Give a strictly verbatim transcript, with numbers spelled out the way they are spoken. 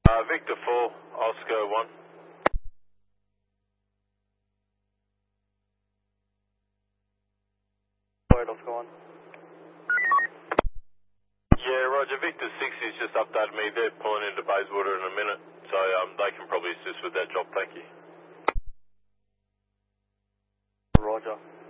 Uh, Victor four, Oscar one. Alright, Oscar one. Yeah, Roger, Victor six is just updated me. They're pulling into Bayswater in a minute, so um, they can probably assist with that job, thank you. Roger.